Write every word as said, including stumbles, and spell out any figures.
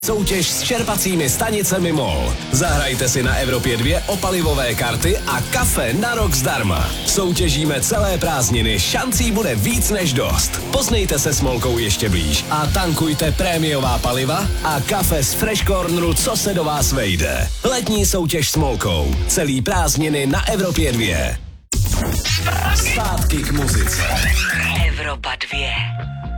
Soutěž s čerpacími stanicemi MOL. Zahrajte si na Evropě dvě o palivové karty a kafe na rok zdarma. Soutěžíme celé prázdniny, šancí bude víc než dost. Poznejte se s MOLkou ještě blíž a tankujte prémiová paliva a kafe z Fresh Corneru, co se do vás vejde. Letní soutěž s MOLkou. Celý prázdniny na Evropě dvě. Zpátky k muzice. Evropa dvě.